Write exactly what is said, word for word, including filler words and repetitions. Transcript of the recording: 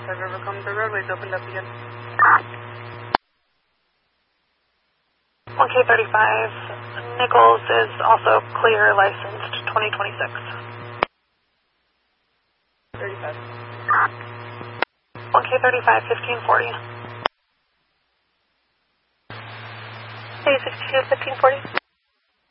thirty-five Overcome, the roadway's opened up again. one K thirty-five, Nichols is also clear, licensed twenty twenty-six. thirty-five. one K thirty-five, fifteen forty. A sixty-two, fifteen forty.